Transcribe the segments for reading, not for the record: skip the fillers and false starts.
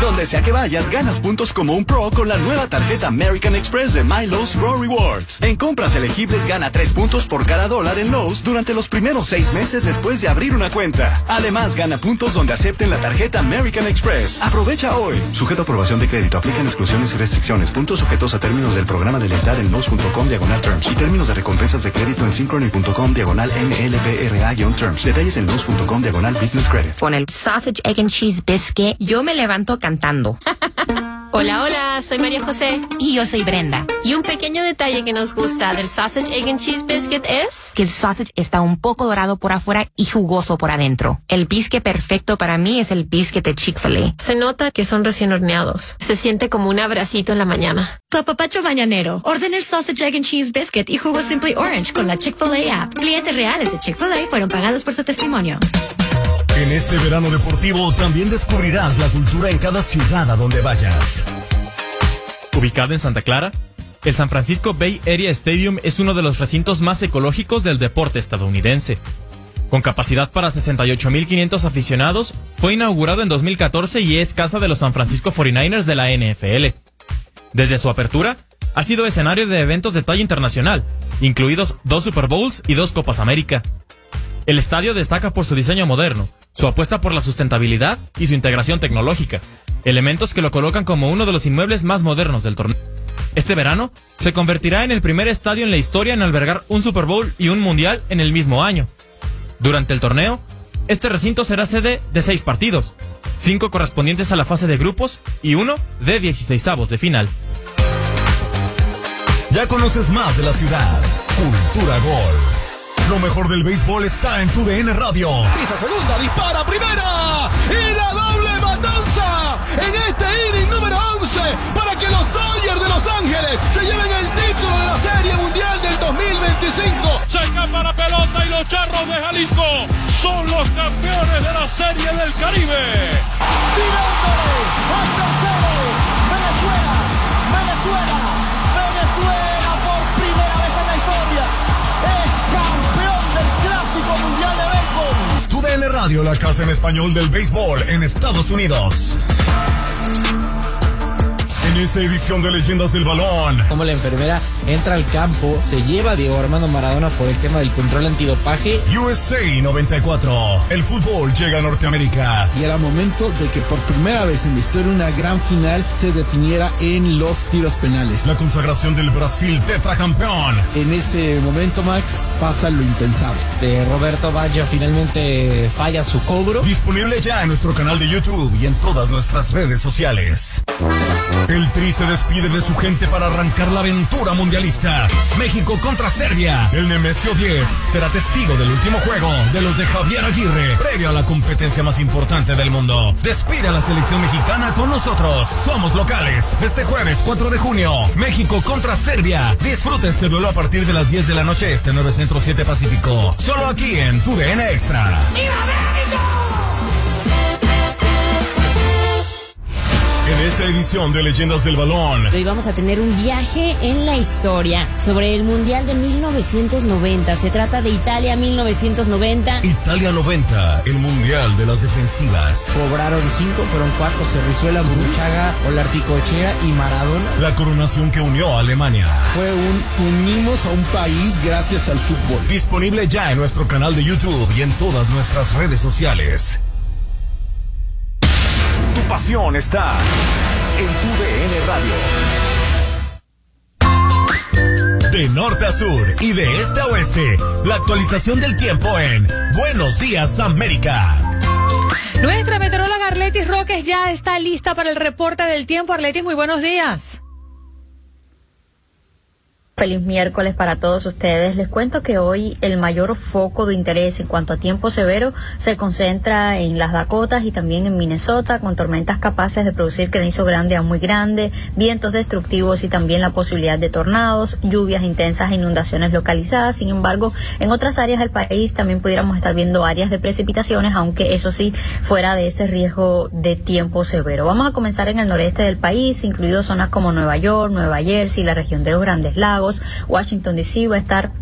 Donde sea que vayas, ganas puntos como un pro con la nueva tarjeta American Express de My Lowe's Pro Rewards. En compras elegibles gana 3 puntos por cada $1 en Lowe's durante los primeros 6 meses después de abrir una cuenta. Además, gana puntos donde acepten la tarjeta American Express. Aprovecha hoy. Sujeto a aprobación de crédito. Aplican exclusiones y restricciones. Puntos sujetos a términos del programa de lealtad en Lowe's.com/terms y términos de recompensas de crédito en Synchrony.com/MLBRA-terms. Detalles en Lowe's.com/business credit. Con el Sausage, Egg and Cheese Biscuit, yo me levanto cantando. Hola, hola, soy María José. Y yo soy Brenda. Y un pequeño detalle que nos gusta del Sausage, Egg and Cheese Biscuit es que el sausage está un poco dorado por afuera y jugoso por adentro. El biscuit perfecto para mí es el biscuit de Chick-fil-A. Se nota que son recién horneados. Se siente como un abracito en la mañana. Tu apapacho mañanero. Ordena el Sausage, Egg and Cheese Biscuit y jugo Simply Orange con la Chick-fil-A app. Clientes reales de Chick-fil-A fueron pagados por su testimonio. En este verano deportivo también descubrirás la cultura en cada ciudad a donde vayas. Ubicado en Santa Clara, el San Francisco Bay Area Stadium es uno de los recintos más ecológicos del deporte estadounidense. Con capacidad para 68,500 aficionados, fue inaugurado en 2014 y es casa de los San Francisco 49ers de la NFL. Desde su apertura, ha sido escenario de eventos de talla internacional, incluidos 2 Super Bowls y 2 Copas América. El estadio destaca por su diseño moderno, su apuesta por la sustentabilidad y su integración tecnológica, elementos que lo colocan como uno de los inmuebles más modernos del torneo. Este verano se convertirá en el primer estadio en la historia en albergar un Super Bowl y un Mundial en el mismo año. Durante el torneo, este recinto será sede de 6 partidos, 5 correspondientes a la fase de grupos y 1 de 16avos de final. Ya conoces más de la ciudad. Cultura Gol. Lo mejor del béisbol está en tu DN Radio. Pisa segunda, dispara primera y la doble matanza en este inning número 11 para que los Dodgers de Los Ángeles se lleven el título de la Serie Mundial del 2025. Se escapa la pelota y los Charros de Jalisco son los campeones de la Serie del Caribe. Tirándole al tercero, Venezuela por primera vez en la historia es campeón del Clásico Mundial de Béisbol. Tu DN Radio, la casa en español del béisbol en Estados Unidos. En esta edición de Leyendas del Balón, como la enfermera entra al campo, se lleva a Diego Armando Maradona por el tema del control antidopaje. USA 94, el fútbol llega a Norteamérica. Y era momento de que por primera vez en la historia una gran final se definiera en los tiros penales. La consagración del Brasil tetracampeón. En ese momento, Max, pasa lo impensable. Roberto Baggio finalmente falla su cobro. Disponible ya en nuestro canal de YouTube y en todas nuestras redes sociales. El Tri se despide de su gente para arrancar la aventura mundialista. México contra Serbia. El Nemesio 10 será testigo del último juego de los de Javier Aguirre, previo a la competencia más importante del mundo. Despide a la selección mexicana con nosotros. Somos locales. Este jueves 4 de junio, México contra Serbia. Disfruta este duelo a partir de las 10 de la noche, 9 Centro 7 Pacífico. Solo aquí en tu DN Extra. ¡Viva México! En esta edición de Leyendas del Balón, hoy vamos a tener un viaje en la historia sobre el Mundial de 1990. Se trata de Italia 1990. Italia 90, el Mundial de las defensivas. Cobraron 5, fueron 4, Cerrizuela, Burruchaga, Olarticochea y Maradona. La coronación que unió a Alemania. Fue unimos a un país gracias al fútbol. Disponible ya en nuestro canal de YouTube y en todas nuestras redes sociales. Tu pasión está en tu DN Radio. De norte a sur y de este a oeste, la actualización del tiempo en Buenos Días América. Nuestra meteoróloga Arletis Roques ya está lista para el reporte del tiempo. Arletis, muy buenos días. Feliz miércoles para todos ustedes. Les cuento que hoy el mayor foco de interés en cuanto a tiempo severo se concentra en las Dakotas y también en Minnesota, con tormentas capaces de producir granizo grande a muy grande, vientos destructivos y también la posibilidad de tornados, lluvias intensas e inundaciones localizadas. Sin embargo, en otras áreas del país también pudiéramos estar viendo áreas de precipitaciones, aunque eso sí, fuera de ese riesgo de tiempo severo. Vamos a comenzar en el noreste del país, incluidos zonas como Nueva York, Nueva Jersey, la región de los Grandes Lagos. Washington D.C. va a estar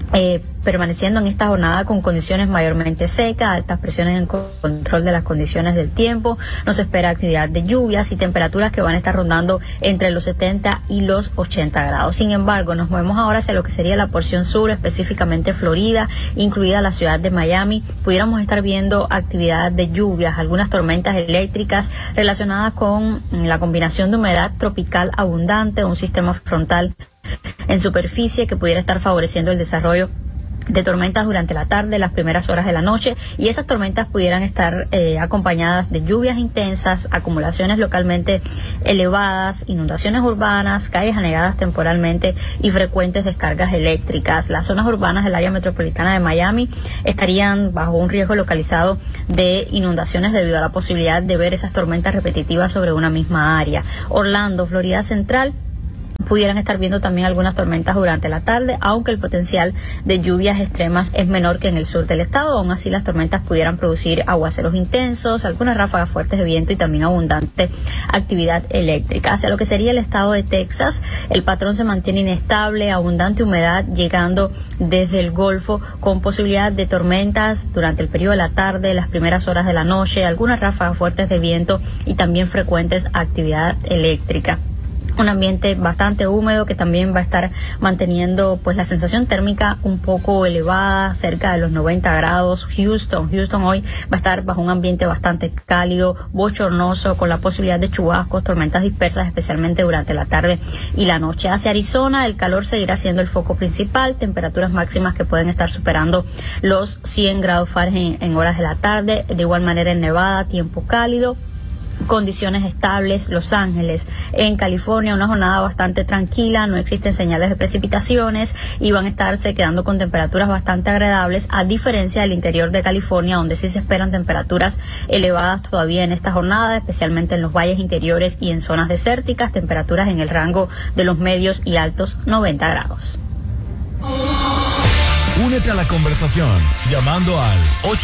permaneciendo en esta jornada con condiciones mayormente secas, altas presiones en control de las condiciones del tiempo. No se espera actividad de lluvias y temperaturas que van a estar rondando entre los 70 y los 80 grados. Sin embargo, nos movemos ahora hacia lo que sería la porción sur, específicamente Florida, incluida la ciudad de Miami. Pudiéramos estar viendo actividad de lluvias, algunas tormentas eléctricas relacionadas con la combinación de humedad tropical abundante, un sistema frontal en superficie que pudiera estar favoreciendo el desarrollo de tormentas durante la tarde, las primeras horas de la noche, y esas tormentas pudieran estar acompañadas de lluvias intensas, acumulaciones localmente elevadas, inundaciones urbanas, calles anegadas temporalmente y frecuentes descargas eléctricas. Las zonas urbanas del área metropolitana de Miami estarían bajo un riesgo localizado de inundaciones debido a la posibilidad de ver esas tormentas repetitivas sobre una misma área. Orlando, Florida Central, pudieran estar viendo también algunas tormentas durante la tarde, aunque el potencial de lluvias extremas es menor que en el sur del estado. Aún así, las tormentas pudieran producir aguaceros intensos, algunas ráfagas fuertes de viento y también abundante actividad eléctrica. Hacia lo que sería el estado de Texas, el patrón se mantiene inestable, abundante humedad llegando desde el Golfo, con posibilidad de tormentas durante el periodo de la tarde, las primeras horas de la noche, algunas ráfagas fuertes de viento y también frecuentes actividad eléctrica. Un ambiente bastante húmedo que también va a estar manteniendo pues la sensación térmica un poco elevada, cerca de los 90 grados. Houston hoy va a estar bajo un ambiente bastante cálido, bochornoso, con la posibilidad de chubascos, tormentas dispersas, especialmente durante la tarde y la noche. Hacia Arizona, el calor seguirá siendo el foco principal, temperaturas máximas que pueden estar superando los 100 grados Fahrenheit en horas de la tarde. De igual manera en Nevada, tiempo cálido, condiciones estables. Los Ángeles, en California, una jornada bastante tranquila, no existen señales de precipitaciones y van a estarse quedando con temperaturas bastante agradables, a diferencia del interior de California, donde sí se esperan temperaturas elevadas todavía en esta jornada, especialmente en los valles interiores y en zonas desérticas, temperaturas en el rango de los medios y altos 90 grados. Únete a la conversación llamando al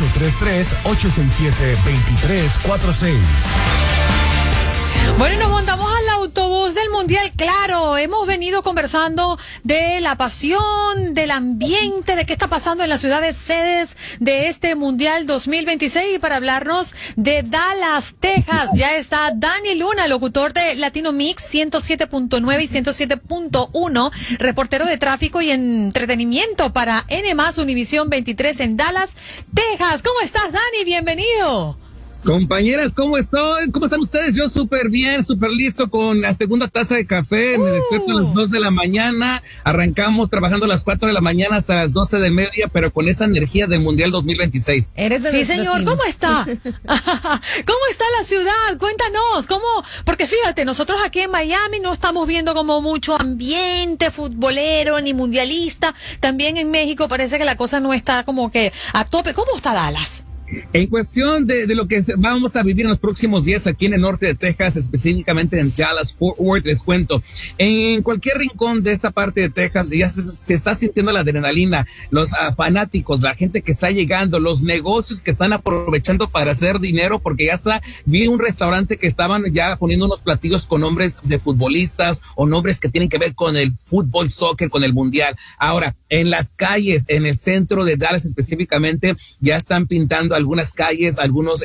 833-867-2346. Bueno, y nos montamos al autobús del Mundial. Claro, hemos venido conversando de la pasión, del ambiente, de qué está pasando en las ciudades sedes de este Mundial 2026. Y para hablarnos de Dallas, Texas, ya está Dani Luna, locutor de Latino Mix 107.9 y 107.1, reportero de tráfico y entretenimiento para N+ Univisión 23 en Dallas, Texas. ¿Cómo estás, Dani? Bienvenido. Compañeras, ¿cómo están? ¿Cómo están ustedes? Yo súper bien, súper listo con la segunda taza de café. Me despierto a las 2 de la mañana. Arrancamos trabajando a las 4 de la mañana hasta las 12 del mediodía, pero con esa energía del Mundial 2026. Sí, señor. ¿Cómo está? ¿Cómo está la ciudad? Cuéntanos. ¿Cómo? Porque fíjate, nosotros aquí en Miami no estamos viendo como mucho ambiente futbolero ni mundialista. También en México parece que la cosa no está como que a tope. ¿Cómo está Dallas? En cuestión de lo que vamos a vivir en los próximos días aquí en el norte de Texas, específicamente en Dallas, Fort Worth, les cuento, en cualquier rincón de esta parte de Texas ya se está sintiendo la adrenalina, los fanáticos, la gente que está llegando, los negocios que están aprovechando para hacer dinero, porque vi un restaurante que estaban ya poniendo unos platillos con nombres de futbolistas o nombres que tienen que ver con el fútbol, soccer, con el mundial. Ahora, en las calles, en el centro de Dallas específicamente, ya están pintando algunas calles, algunos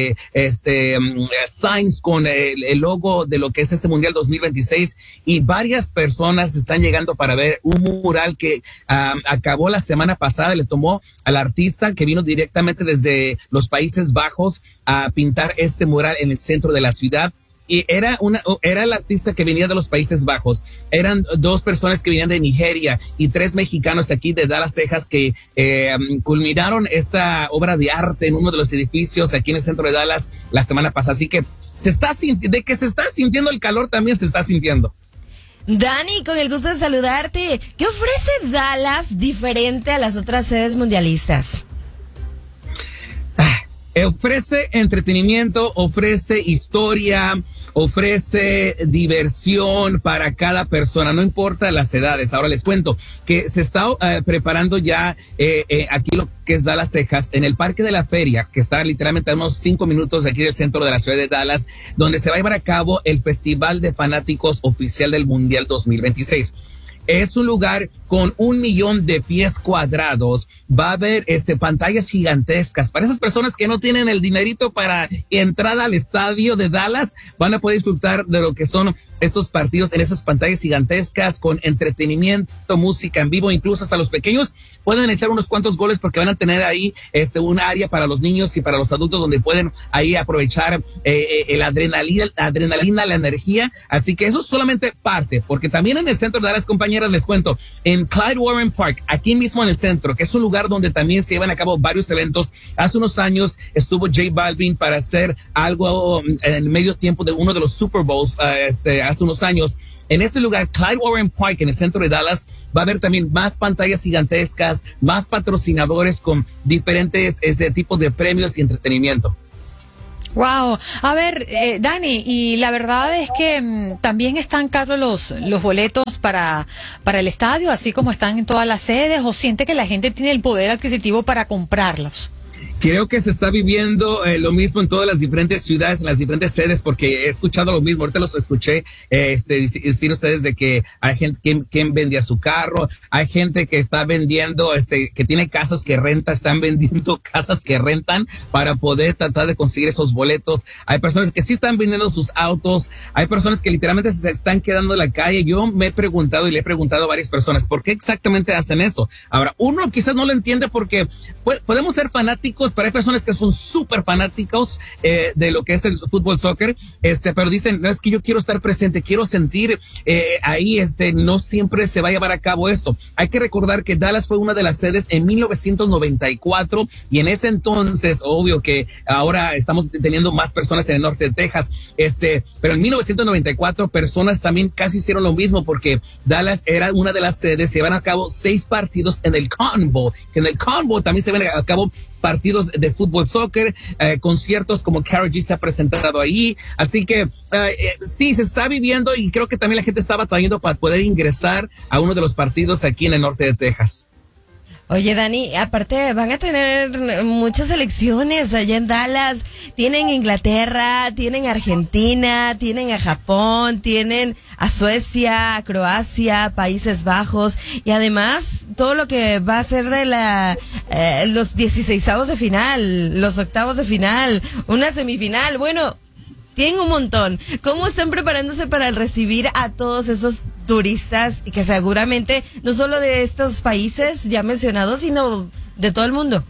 signs con el logo de lo que es este Mundial 2026, y varias personas están llegando para ver un mural que acabó la semana pasada. Le tomó al artista que vino directamente desde los Países Bajos a pintar este mural en el centro de la ciudad. Y era el artista que venía de los Países Bajos. Eran 2 personas que venían de Nigeria y 3 mexicanos aquí de Dallas, Texas, que culminaron esta obra de arte en uno de los edificios aquí en el centro de Dallas la semana pasada. Así que de que se está sintiendo el calor, también se está sintiendo. Dani, con el gusto de saludarte. ¿Qué ofrece Dallas diferente a las otras sedes mundialistas? Ofrece entretenimiento, ofrece historia, ofrece diversión para cada persona, no importa las edades. Ahora les cuento que se está preparando ya aquí lo que es Dallas, Texas, en el Parque de la Feria, que está literalmente a unos 5 minutos de aquí del centro de la ciudad de Dallas, donde se va a llevar a cabo el Festival de Fanáticos oficial del Mundial 2026. Es un lugar con 1 millón de pies cuadrados. Va a haber pantallas gigantescas. Para esas personas que no tienen el dinerito para entrada al estadio de Dallas, van a poder disfrutar de lo que son estos partidos en esas pantallas gigantescas con entretenimiento, música en vivo, incluso hasta los pequeños pueden echar unos cuantos goles porque van a tener ahí un área para los niños y para los adultos donde pueden ahí aprovechar la adrenalina, la energía. Así que eso es solamente parte, porque también en el centro de Dallas, compañeras, les cuento, en Clyde Warren Park, aquí mismo en el centro, que es un lugar donde también se llevan a cabo varios eventos. Hace unos años estuvo J Balvin para hacer algo en medio tiempo de uno de los Super Bowls, hace unos años. En este lugar, Clyde Warren Park, en el centro de Dallas, va a haber también más pantallas gigantescas, más patrocinadores con diferentes tipos de premios y entretenimiento. Wow. A ver, Dani, y la verdad es que también están caros los boletos para el estadio, así como están en todas las sedes, ¿o siente que la gente tiene el poder adquisitivo para comprarlos? Creo que se está viviendo lo mismo en todas las diferentes ciudades, en las diferentes sedes, porque he escuchado lo mismo. Ahorita los escuché decir ustedes de que hay gente que vendía su carro, hay gente que está vendiendo, que tiene casas que renta, están vendiendo casas que rentan para poder tratar de conseguir esos boletos. Hay personas que sí están vendiendo sus autos, hay personas que literalmente se están quedando en la calle. Yo me he preguntado y le he preguntado a varias personas, ¿por qué exactamente hacen eso? Ahora, uno quizás no lo entiende porque podemos ser fanáticos, pero hay personas que son súper fanáticos de lo que es el fútbol, soccer, pero dicen, no, es que yo quiero estar presente, quiero sentir ahí, no siempre se va a llevar a cabo esto. Hay que recordar que Dallas fue una de las sedes en 1994 y en ese entonces, obvio que ahora estamos teniendo más personas en el norte de Texas, pero en 1994 personas también casi hicieron lo mismo porque Dallas era una de las sedes, se llevan a cabo 6 partidos en el Cotton Bowl, que en el Cotton Bowl también se van a cabo partidos de fútbol, soccer, conciertos como Karol G se ha presentado ahí. Así que sí, se está viviendo y creo que también la gente está batallando para poder ingresar a uno de los partidos aquí en el norte de Texas. Oye, Dani, aparte van a tener muchas elecciones allá en Dallas. Tienen Inglaterra, tienen Argentina, tienen a Japón, tienen a Suecia, a Croacia, Países Bajos y además todo lo que va a ser de los 16avos de final, los octavos de final, una semifinal. Bueno, tienen un montón. ¿Cómo están preparándose para recibir a todos esos turistas y que seguramente no solo de estos países ya mencionados, sino de todo el mundo?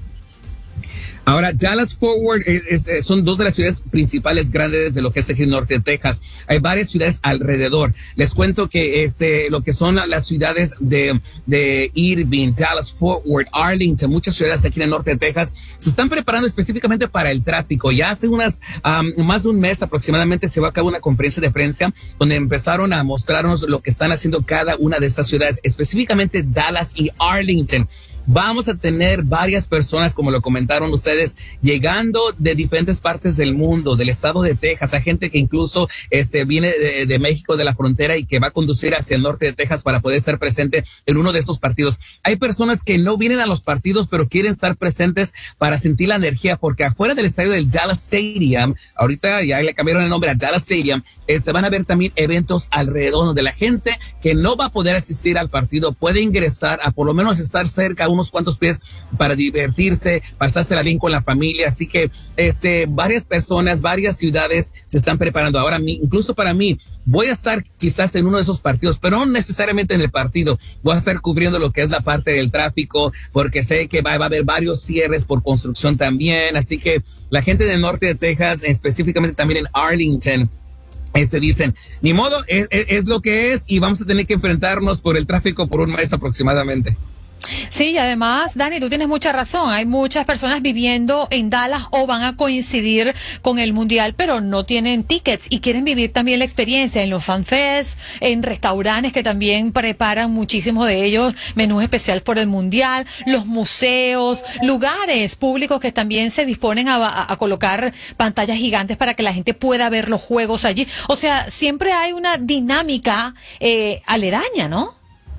Ahora, Dallas Fort Worth son 2 de las ciudades principales grandes de lo que es el norte de Texas. Hay varias ciudades alrededor. Les cuento que lo que son las ciudades de Irving, Dallas Fort Worth, Arlington, muchas ciudades aquí en el norte de Texas se están preparando específicamente para el tráfico. Ya hace más de un mes aproximadamente se va a cabo una conferencia de prensa donde empezaron a mostrarnos lo que están haciendo cada una de estas ciudades, específicamente Dallas y Arlington. Vamos a tener varias personas, como lo comentaron ustedes, llegando de diferentes partes del mundo, del estado de Texas. Hay gente que incluso viene de México, de la frontera, y que va a conducir hacia el norte de Texas para poder estar presente en uno de estos partidos. Hay personas que no vienen a los partidos, pero quieren estar presentes para sentir la energía, porque afuera del estadio del Dallas Stadium, ahorita ya le cambiaron el nombre a Dallas Stadium, van a haber también eventos alrededor donde la gente que no va a poder asistir al partido puede ingresar a por lo menos estar cerca unos cuantos pies para divertirse, pasársela bien con la familia. Así que varias personas, varias ciudades se están preparando. Ahora, incluso para mí, voy a estar quizás en uno de esos partidos, pero no necesariamente en el partido. Voy a estar cubriendo lo que es la parte del tráfico, porque sé que va a haber varios cierres por construcción también. Así que la gente del norte de Texas, específicamente también en Arlington, dicen, ni modo, es lo que es y vamos a tener que enfrentarnos por el tráfico por un mes aproximadamente. Sí, y además, Dani, tú tienes mucha razón. Hay muchas personas viviendo en Dallas o van a coincidir con el Mundial, pero no tienen tickets y quieren vivir también la experiencia en los fanfests, en restaurantes que también preparan muchísimos de ellos menús especiales por el Mundial, los museos, lugares públicos que también se disponen a colocar pantallas gigantes para que la gente pueda ver los juegos allí. O sea, siempre hay una dinámica aledaña, ¿no?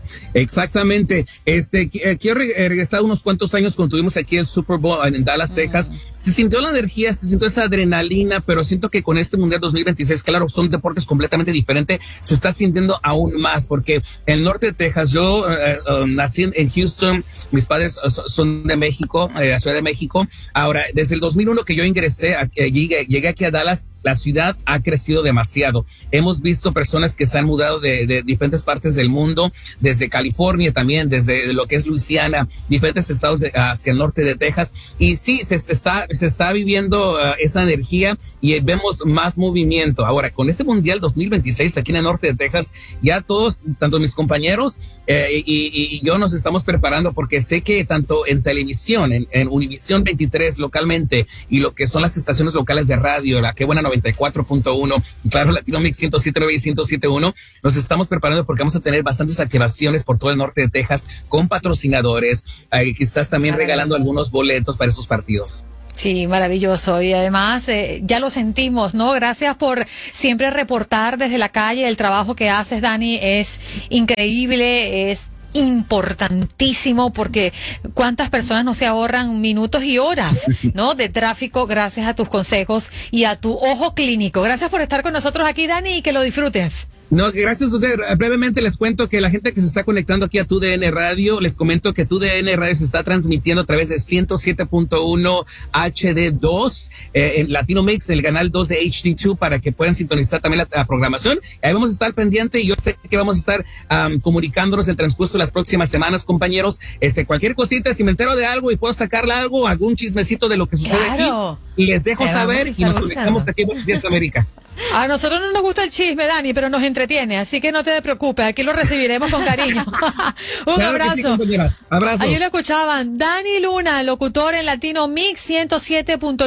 Exactamente. Quiero regresar unos cuantos años cuando tuvimos aquí el Super Bowl en Dallas, Texas. Se sintió la energía, se sintió esa adrenalina, pero siento que con este Mundial 2026, claro, son deportes completamente diferentes, se está sintiendo aún más, porque en el norte de Texas, yo nací en Houston, mis padres son de México, la Ciudad de México. Ahora, desde el 2001 que yo ingresé, llegué aquí a Dallas, la ciudad ha crecido demasiado. Hemos visto personas que se han mudado de diferentes partes del mundo, desde California también, desde lo que es Luisiana, diferentes estados hacia el norte de Texas. Y sí, se está viviendo esa energía y vemos más movimiento. Ahora, con este Mundial 2026 aquí en el norte de Texas, ya todos, tanto mis compañeros y yo nos estamos preparando, porque sé que tanto en televisión, en Univisión 23 localmente, y lo que son las estaciones locales de radio, la Que Buena 94.1, y claro, Latino Mix 107.9 y 107.1, nos estamos preparando porque vamos a tener bastantes activaciones por todo el norte de Texas con patrocinadores, quizás también regalando algunos boletos para esos partidos. Sí, maravilloso. Y además, ya lo sentimos, ¿no? Gracias por siempre reportar desde la calle. El trabajo que haces, Dani, es increíble, es importantísimo, porque cuántas personas no se ahorran minutos y horas, ¿no?, de tráfico gracias a tus consejos y a tu ojo clínico. Gracias por estar con nosotros aquí, Dani, y que lo disfrutes. No, gracias a usted. Brevemente les cuento que la gente que se está conectando aquí a TUDN Radio, les comento que TUDN Radio se está transmitiendo a través de 107.1 HD2 en Latino Mix, el canal 2 de HD2, para que puedan sintonizar también la programación. Ahí vamos a estar pendiente, y yo sé que vamos a estar comunicándonos el transcurso de las próximas semanas, compañeros. Cualquier cosita, si me entero de algo y puedo sacarle algo, algún chismecito de lo que sucede aquí, les dejo saber y nos conectamos aquí en Buenos Días América. A nosotros no nos gusta el chisme, Dani, pero nos entretiene, así que no te preocupes, aquí lo recibiremos con cariño. Un abrazo. Sí, abrazos. Ahí lo escuchaban, Dani Luna, locutor en Latino Mix 107.9,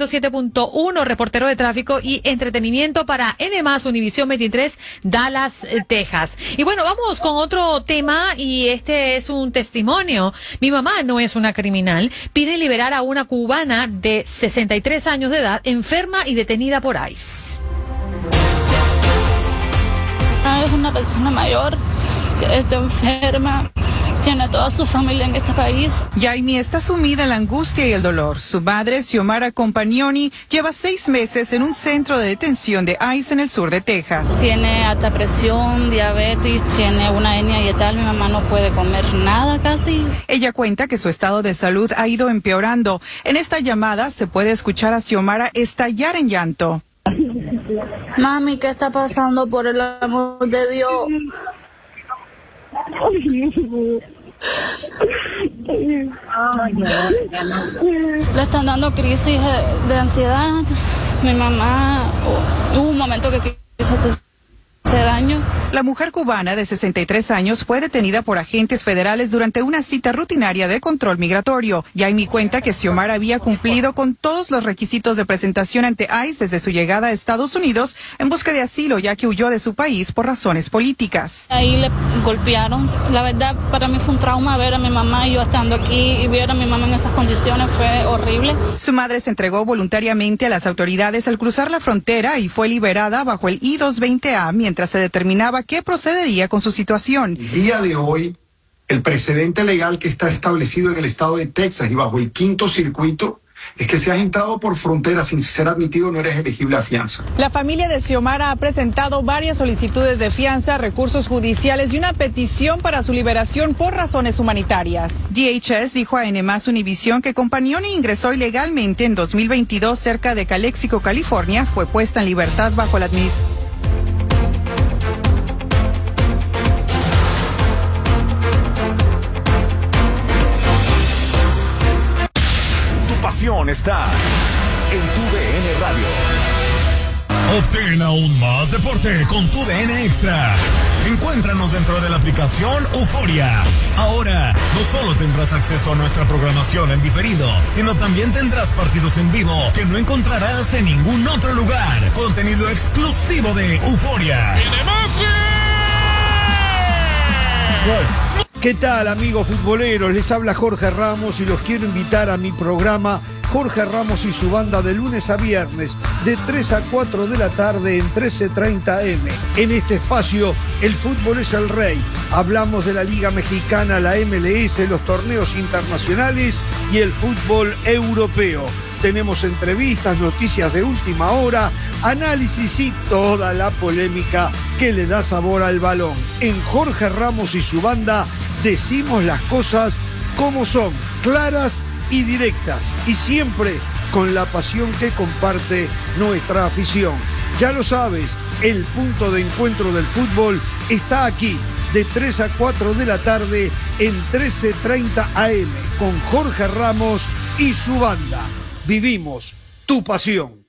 107.1, reportero de tráfico y entretenimiento para N+, Univisión 23, Dallas, Texas. Y bueno, vamos con otro tema, y este es un testimonio. Mi mamá no es una criminal, pide liberar a una cubana de 63 años de edad, enferma y detenida por ICE. Es una persona mayor que está enferma, tiene a toda su familia en este país. Yaimi está sumida en la angustia y el dolor. Su madre, Xiomara Compagnoni, lleva 6 meses en un centro de detención de ICE en el sur de Texas. Tiene alta presión, diabetes, tiene una hernia hiatal, mi mamá no puede comer nada casi. Ella cuenta que su estado de salud ha ido empeorando. En esta llamada se puede escuchar a Xiomara estallar en llanto. Mami, ¿qué está pasando, por el amor de Dios? Le están dando crisis de ansiedad. Mi mamá hubo un momento que quiso hacerse daño. La mujer cubana de 63 años fue detenida por agentes federales durante una cita rutinaria de control migratorio. Yaimi cuenta que Xiomara había cumplido con todos los requisitos de presentación ante ICE desde su llegada a Estados Unidos en busca de asilo, ya que huyó de su país por razones políticas. Ahí le golpearon. La verdad, para mí fue un trauma ver a mi mamá y yo estando aquí y ver a mi mamá en esas condiciones fue horrible. Su madre se entregó voluntariamente a las autoridades al cruzar la frontera y fue liberada bajo el I-220A mientras se determinaba qué procedería con su situación. El día de hoy, el precedente legal que está establecido en el estado de Texas y bajo el 5º circuito es que si has entrado por frontera sin ser admitido no eres elegible a fianza. La familia de Xiomara ha presentado varias solicitudes de fianza, recursos judiciales y una petición para su liberación por razones humanitarias. DHS dijo a N+ Univisión que Compagnoni ingresó ilegalmente en 2022 cerca de Calexico, California. Fue puesta en libertad bajo la administración. Está en TUDN Radio. Obtén aún más deporte con TUDN Extra. Encuéntranos dentro de la aplicación Euforia. Ahora, no solo tendrás acceso a nuestra programación en diferido, sino también tendrás partidos en vivo que no encontrarás en ningún otro lugar. Contenido exclusivo de Euforia. ¿Qué tal, amigos futboleros? Les habla Jorge Ramos y los quiero invitar a mi programa Jorge Ramos y su banda de lunes a viernes, de 3 a 4 de la tarde en 13:30 AM. En este espacio, el fútbol es el rey. Hablamos de la Liga Mexicana, la MLS, los torneos internacionales y el fútbol europeo. Tenemos entrevistas, noticias de última hora, análisis y toda la polémica que le da sabor al balón. En Jorge Ramos y su banda decimos las cosas como son, claras y directas, y siempre con la pasión que comparte nuestra afición. Ya lo sabes, el punto de encuentro del fútbol está aquí, de 3 a 4 de la tarde en 13:30 AM, con Jorge Ramos y su banda. Vivimos tu pasión.